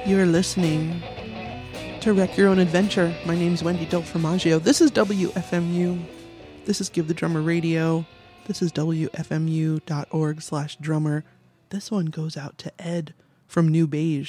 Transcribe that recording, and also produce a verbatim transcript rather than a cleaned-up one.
You're listening to Wreck Your Own Adventure. My name's Wendy Del Formaggio. This is W F M U. This is Give the Drummer Radio. This is W F M U dot org slash drummer. This one goes out to Ed from New Beige.